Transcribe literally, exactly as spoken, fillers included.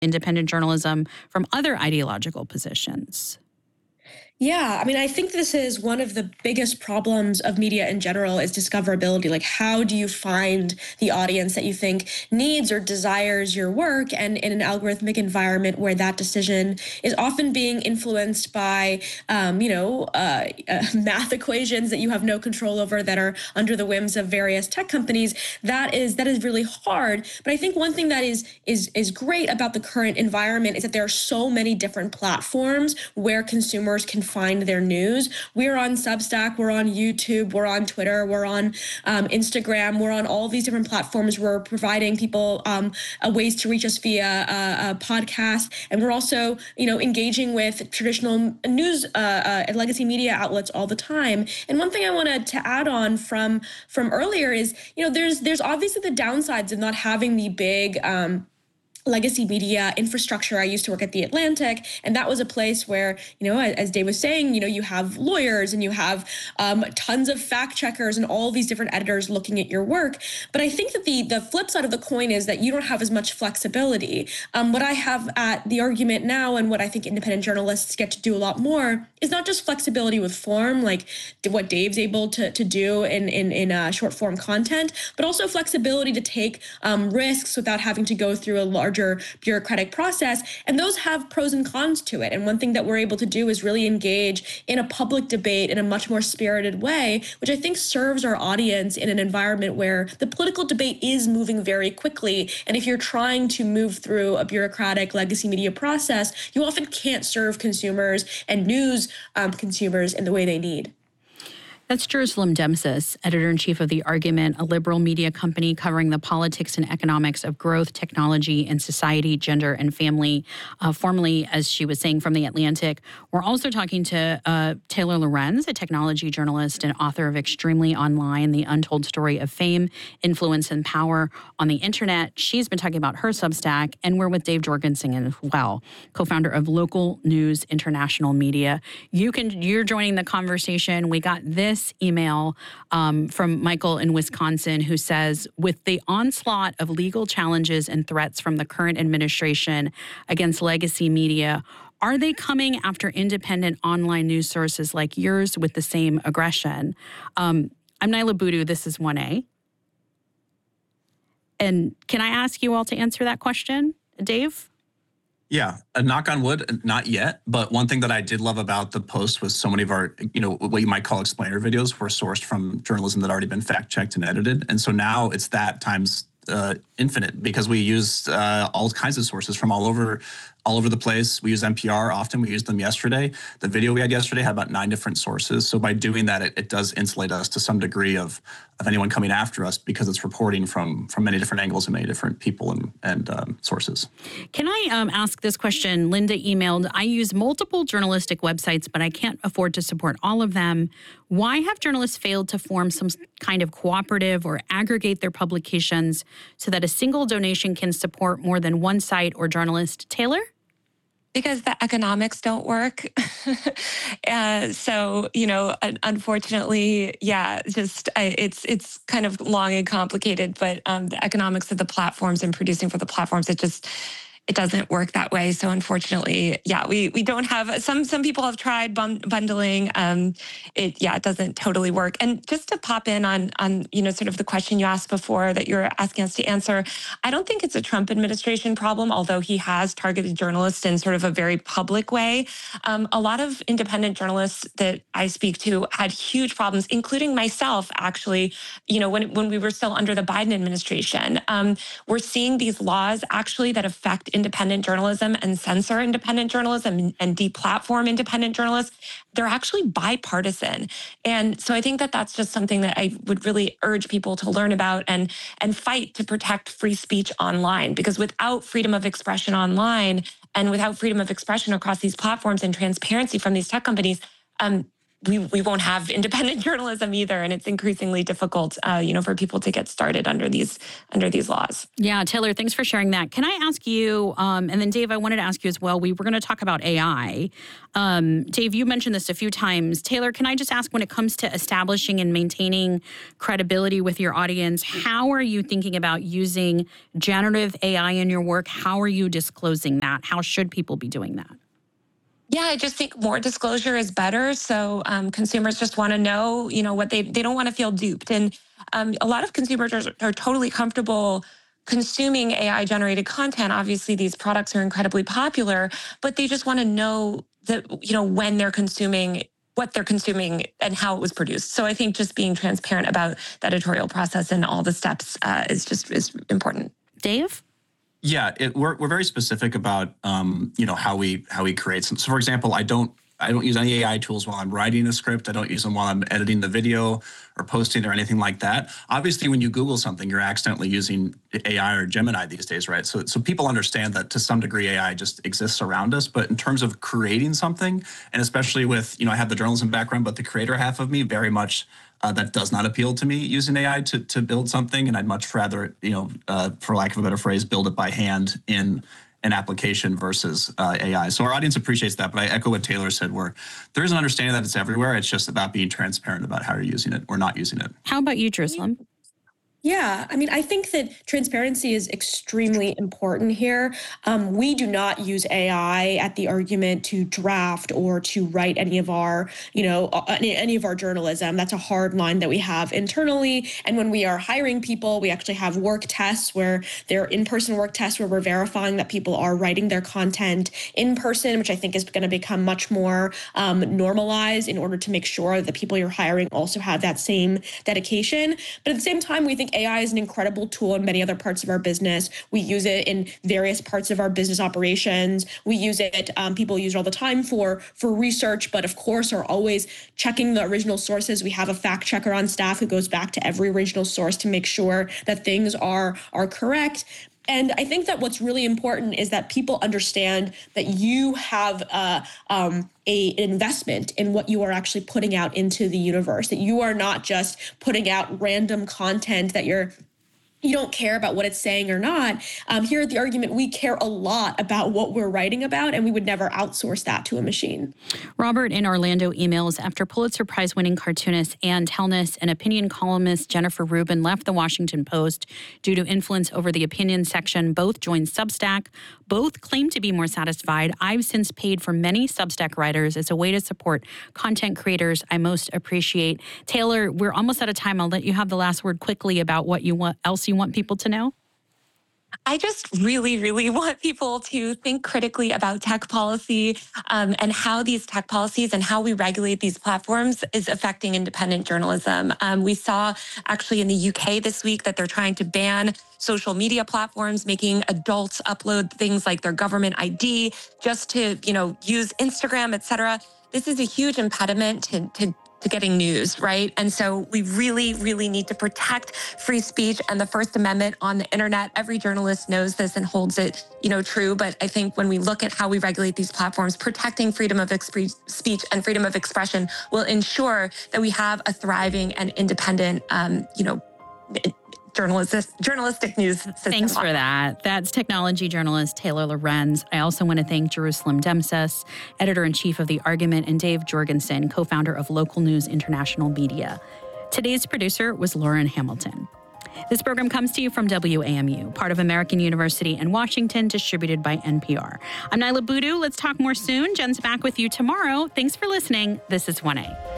independent journalism from other ideological positions? Yeah, I mean, I think this is one of the biggest problems of media in general is discoverability. Like, how do you find the audience that you think needs or desires your work? And in an algorithmic environment where that decision is often being influenced by, um, you know, uh, uh, math equations that you have no control over that are under the whims of various tech companies, that is that is really hard. But I think one thing that is is is great about the current environment is that there are so many different platforms where consumers can find their news. We're on Substack, we're on YouTube, we're on Twitter, we're on um, Instagram, we're on all these different platforms. We're providing people um, uh, ways to reach us via uh, a podcast, and we're also, you know, engaging with traditional news uh, uh, and legacy media outlets all the time. And one thing I wanted to add on from from earlier is, you know, there's there's obviously the downsides of not having the big um, legacy media infrastructure. I used to work at The Atlantic, and that was a place where, you know, as Dave was saying, you know, you have lawyers and you have um, tons of fact checkers and all these different editors looking at your work. But I think that the the flip side of the coin is that you don't have as much flexibility. Um, what I have at The Argument now, and what I think independent journalists get to do a lot more, is not just flexibility with form, like what Dave's able to, to do in, in, in uh, short form content, but also flexibility to take um, risks without having to go through a large bureaucratic process. And those have pros and cons to it. And one thing that we're able to do is really engage in a public debate in a much more spirited way, which I think serves our audience in an environment where the political debate is moving very quickly. And if you're trying to move through a bureaucratic legacy media process, you often can't serve consumers and news um, consumers in the way they need. That's Jerusalem Demsis, editor-in-chief of The Argument, a liberal media company covering the politics and economics of growth, technology, and society, gender, and family. Uh, formerly, as she was saying, from The Atlantic. We're also talking to uh, Taylor Lorenz, a technology journalist and author of Extremely Online, The Untold Story of Fame, Influence, and Power on the Internet. She's been talking about her Substack, and we're with Dave Jorgensen as well, co-founder of Local News International Media. You can, you're joining the conversation. We got this email um, from Michael in Wisconsin, who says, with the onslaught of legal challenges and threats from the current administration against legacy media, are they coming after independent online news sources like yours with the same aggression? Um, I'm Naila Boodoo. This is one A. And can I ask you all to answer that question, Dave? Yeah, a knock on wood, not yet. But one thing that I did love about the post was so many of our, you know, what you might call explainer videos were sourced from journalism that already been fact checked and edited. And so now it's that times uh, infinite, because we use uh, all kinds of sources from all over all over the place. We use N P R often. We used them yesterday. The video we had yesterday had about nine different sources. So by doing that, it, it does insulate us to some degree of, of anyone coming after us, because it's reporting from from many different angles and many different people and, and um, sources. Can I um, ask this question? Linda emailed, I use multiple journalistic websites, but I can't afford to support all of them. Why have journalists failed to form some kind of cooperative or aggregate their publications so that a single donation can support more than one site or journalist? Taylor? Because the economics don't work. uh, so, you know, unfortunately, yeah, just I, it's it's kind of long and complicated, but um, the economics of the platforms and producing for the platforms, it just, it doesn't work that way. So unfortunately, yeah, we we don't have, some some people have tried bun- bundling. Um, it, yeah, it doesn't totally work. And just to pop in on, on, you know, sort of the question you asked before that you're asking us to answer, I don't think it's a Trump administration problem, although he has targeted journalists in sort of a very public way. Um, a lot of independent journalists that I speak to had huge problems, including myself, actually, you know, when, when we were still under the Biden administration. Um, we're seeing these laws actually that affect independent journalism and censor independent journalism and deplatform independent journalists. They're actually bipartisan. And so I think that that's just something that I would really urge people to learn about and, and fight to protect free speech online, because without freedom of expression online and without freedom of expression across these platforms and transparency from these tech companies, um, we, we won't have independent journalism either. And it's increasingly difficult, uh, you know, for people to get started under these under these laws. Yeah, Taylor, thanks for sharing that. Can I ask you, um, and then Dave, I wanted to ask you as well, we were going to talk about A I. Um, Dave, you mentioned this a few times. Taylor, can I just ask, when it comes to establishing and maintaining credibility with your audience, how are you thinking about using generative A I in your work? How are you disclosing that? How should people be doing that? Yeah, I just think more disclosure is better. So um, consumers just want to know, you know, what they they don't want to feel duped. And um, a lot of consumers are, are totally comfortable consuming A I generated content. Obviously, these products are incredibly popular, but they just want to know that, you know, when they're consuming, what they're consuming and how it was produced. So I think just being transparent about the editorial process and all the steps uh, is just is important. Dave? Yeah, it, we're we're very specific about um, you know how we how we create some. So, for example, I don't I don't use any A I tools while I'm writing a script. I don't use them while I'm editing the video or posting or anything like that. Obviously, when you Google something, you're accidentally using A I or Gemini these days, right? So so people understand that to some degree A I just exists around us. But in terms of creating something, and especially with, you know, I have the journalism background, but the creator half of me very much. Uh, that does not appeal to me, using A I to to build something, and I'd much rather, you know, uh, for lack of a better phrase, build it by hand in an application versus uh, A I. So our audience appreciates that, but I echo what Taylor said, where there is an understanding that it's everywhere. It's just about being transparent about how you're using it or not using it. How about you, Jerusalem? Yeah, I mean, I think that transparency is extremely important here. Um, we do not use A I at the argument to draft or to write any of our, you know, any, any of our journalism. That's a hard line that we have internally. And when we are hiring people, we actually have work tests where they're in-person work tests where we're verifying that people are writing their content in person, which I think is going to become much more um, normalized in order to make sure that people you're hiring also have that same dedication. But at the same time, we think A I is an incredible tool in many other parts of our business. We use it in various parts of our business operations. We use it, um, people use it all the time for, for research, but of course are always checking the original sources. We have a fact checker on staff who goes back to every original source to make sure that things are, are correct. And I think that what's really important is that people understand that you have uh, um, a, an investment in what you are actually putting out into the universe, that you are not just putting out random content that you're you don't care about what it's saying or not. Um, here at The Argument, we care a lot about what we're writing about, and we would never outsource that to a machine. Robert in Orlando emails, after Pulitzer Prize-winning cartoonist Ann Telnis and opinion columnist Jennifer Rubin left the Washington Post due to influence over the opinion section, both joined Substack. Both claim to be more satisfied. I've since paid for many Substack writers as a way to support content creators I most appreciate. Taylor, we're almost out of time. I'll let you have the last word quickly about what you want else you want people to know. I just really, really want people to think critically about tech policy um, and how these tech policies and how we regulate these platforms is affecting independent journalism. Um, we saw actually in the U K this week that they're trying to ban social media platforms, making adults upload things like their government I D just to, you know, use Instagram, et cetera. This is a huge impediment to, to to getting news, right? And so we really, really need to protect free speech and the First Amendment on the internet. Every journalist knows this and holds it, you know, true. But I think when we look at how we regulate these platforms, protecting freedom of exp- speech and freedom of expression will ensure that we have a thriving and independent, um, you know, journalistic journalistic news system. Thanks for that. That's technology journalist Taylor Lorenz. I also want to thank Jerusalem Demses, editor-in-chief of The Argument, and Dave Jorgensen, co-founder of Local News International Media. Today's producer was Lauren Hamilton. This program comes to you from W A M U, part of American University in Washington, distributed by N P R. I'm Nyla Boodoo. Let's talk more soon. Jen's back with you tomorrow. Thanks for listening. This is one A.